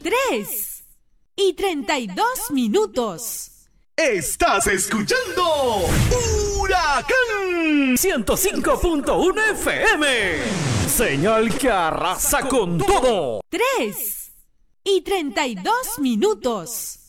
3:32. Estás escuchando Huracán 105.1 FM. Señal que arrasa con todo. 3:32.